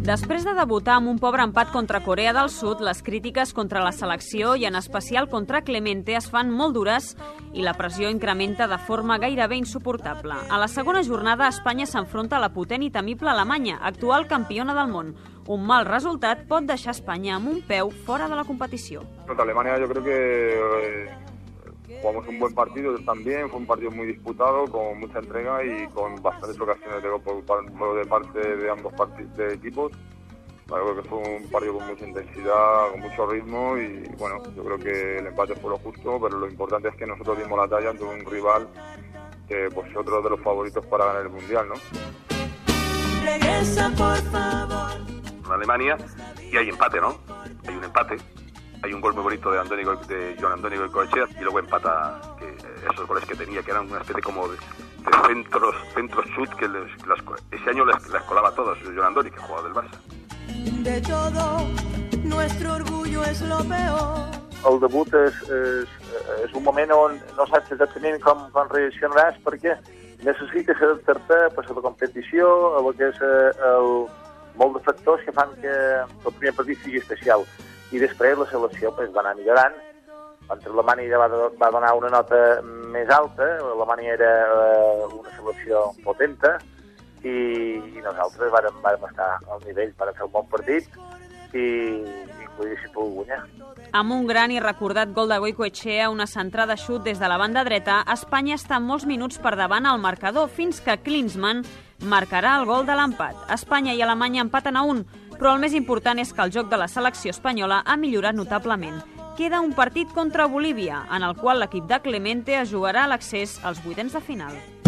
Després de debutar amb un pobre empat contra Corea del Sud, les crítiques contra la selecció i en especial contra Clemente es fan molt dures i la pressió incrementa de forma gairebé insuportable. A la segona jornada, Espanya s'enfronta a la potent i temible Alemanya, actual campiona del món. Un mal resultat pot deixar Espanya amb un peu fora de la competició. Contra Alemania yo creo que jugamos un buen partido también, fue un partido muy disputado, con mucha entrega y con bastantes ocasiones de gol de parte de ambos de equipos. Creo que fue un partido con mucha intensidad, con mucho ritmo y bueno, yo creo que el empate fue lo justo, pero lo importante es que nosotros dimos la talla ante un rival que pues es otro de los favoritos para ganar el Mundial, ¿no? Regresa, por favor. En Alemania y hay empate, ¿no? Hay un empate. Hay un gol muy bonito de Joan Antonio Goicoechea y luego empata esos goles que tenía, que eran una especie como de centros chut que ese año les colaba a todos, Joan Antonio, que jugaba del Barça. De todo, nuestro orgullo es lo peor. El debut és un moment on no saps exactament com reaccionaràs perquè necessites adaptar-te a la competició, a lo que és molt de factors que fan que el primer partit sigui especial. I després la selecció va anar millorant. Contra Alemanya va donar una nota més alta, Alemanya era una selecció potenta i nosaltres vàrem estar al nivell, vàrem fer un bon partit i podia ser per guanyar. Amb un gran i recordat gol de Goicoechea, una centrada xut des de la banda dreta, Espanya està molts minuts per davant al marcador fins que Klinsmann marcarà el gol de l'empat. Espanya i Alemanya empaten a 1, però el més important és que el joc de la selecció espanyola ha millorat notablement. Queda un partit contra Bolívia, en el qual l'equip de Clemente es jugarà l'accés als vuitens de final.